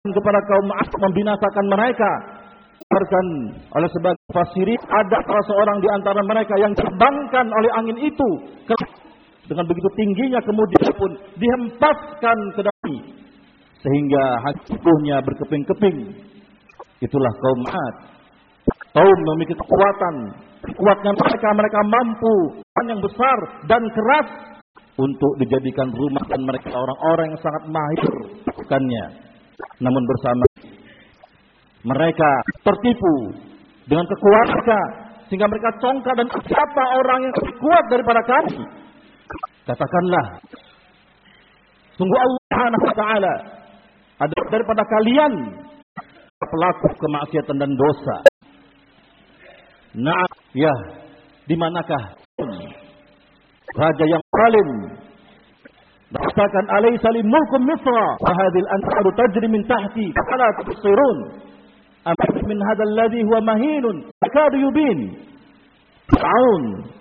kepada kaum Ad membinasakan mereka. Dikatakan oleh sebagian mufassirin ada salah seorang di antara mereka yang diterbangkan oleh angin itu dengan begitu tingginya, kemudian pun dihempaskan ke dalam sehingga tubuhnya berkeping-keping. Itulah kaum Ad. Kaum memiliki kekuatan. Kuatnya mereka mampu yang besar dan keras untuk dijadikan rumah, dan mereka orang-orang yang sangat mahir bukannya. Namun bersama mereka tertipu dengan kekuatan mereka sehingga mereka congkak, dan siapa orang yang lebih kuat daripada kami? Katakanlah, sungguh Allah Subhanahu wa taala ada daripada kalian pelaku kemaksiatan dan dosa. Nah, ya, di manakah raja yang zalim? Katakan alaysa li mulkum Misra wa hadhihi al-anharu tajri min tahti fala tubsirun am min hadha alladhi huwa mahinun yakadu yubin. Fir'aun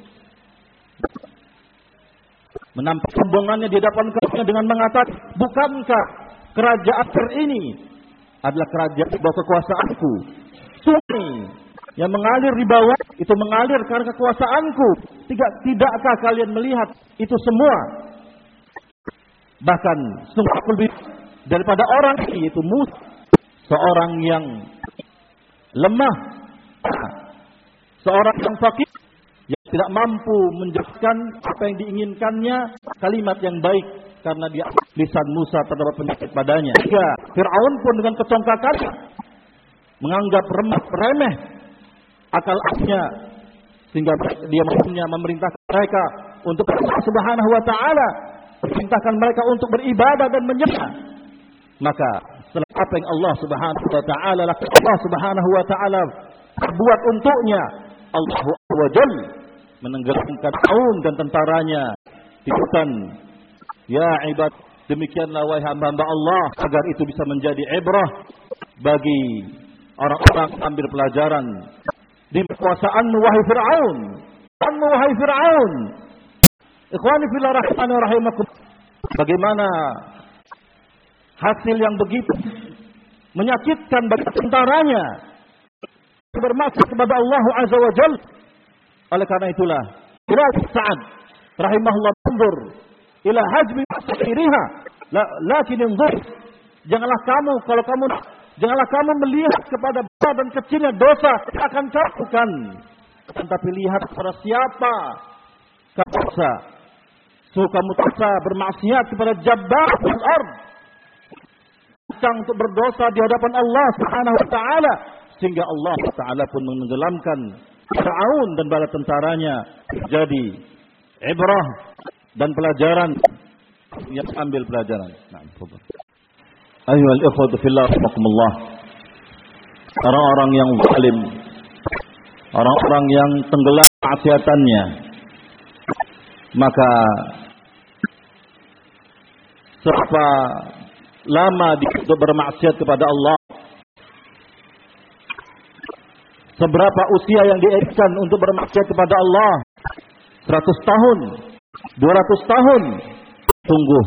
menampakkan sombongannya di hadapan kaumnya dengan mengatakan, bukankah kerajaan ini adalah kerajaan di bawah kekuasaanku? Sungai yang mengalir di bawah itu mengalir karena kekuasaanku. Tidakkah kalian melihat itu semua? Bahkan sungguh lebih daripada orang itu Musa, seorang yang lemah, seorang yang fakir, yang tidak mampu menjelaskan apa yang diinginkannya, kalimat yang baik, karena dia lisan Musa terdapat penyakit padanya. Sehingga Fir'aun pun dengan kecongkakan menganggap remeh akal-akalnya, sehingga dia memerintahkan mereka untuk Allah Subhanahu wa taala, memerintahkan mereka untuk beribadah dan menyembah. Maka setelah apa yang Allah Subhanahu wa taala lakukan, Allah Subhanahu wa taala buat untuknya, Allah wa Jalla menenggelamkan Fir'aun dan tentaranya di hutan. Ya ibad, demikianlah wahai hamba-hamba Allah, agar itu bisa menjadi ibrah bagi orang-orang ambil pelajaran di kekuasaanmu wahai Fir'aun. Wahai Fir'aun, ikhwani fillah rahimani wa rahimakum, bagaimana hasil yang begitu menyakitkan bagi tentaranya, bermaksud kepada Allah Azza wa Jalla. Oleh karena itulah Sa'ad rahimahullah mundur ila hajmi masiriha, lakin inzur, janganlah kamu melihat kepada besar dan kecilnya dosa yang akan kau lakukan, tetapi lihat kepada siapa kamu dosa. Kamu terpaksa bermaksiat kepada Jabbar al-ard, untuk berdosa di hadapan Allah Subhanahu wa taala, sehingga Allah taala pun menenggelamkan Fir'aun dan bala tentaranya. Jadi ibrah dan pelajaran yang ambil pelajaran. Ayyuhal ikhwatu fillah rahimakumullah. Orang-orang yang zalim, orang-orang yang tenggelam maksiatannya, maka seberapa lama dia bermaksiat kepada Allah, seberapa usia yang diebutkan untuk bermaksiat kepada Allah, 100 tahun, 200 tahun, tunggu.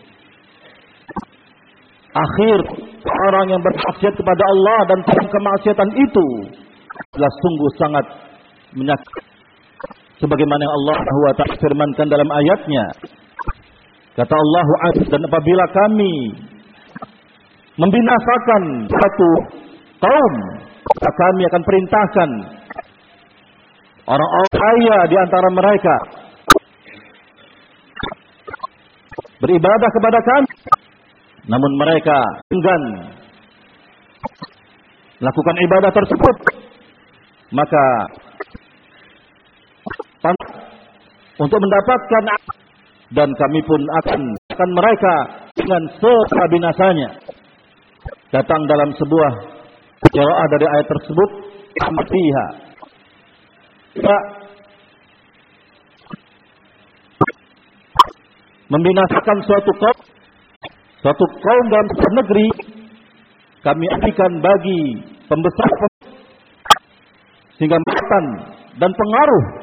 Akhir orang yang bermaksiat kepada Allah dan kemaksiatan itu adalah sungguh sangat menyakitkan. Sebagaimana yang Allah SWT firmankan dalam ayatnya, kata Allah Azza, dan apabila kami membinasakan satu kaum, kami akan perintahkan orang-orang kaya di antara mereka beribadah kepada kami, namun mereka enggan melakukan ibadah tersebut. Maka untuk mendapatkan, dan kami pun akan mereka dengan sebinasanya. Datang dalam sebuah qiraah dari ayat tersebut, fiha, membinasakan suatu kaum dalam suatu negeri, kami berikan bagi pembesar sehingga makan dan pengaruh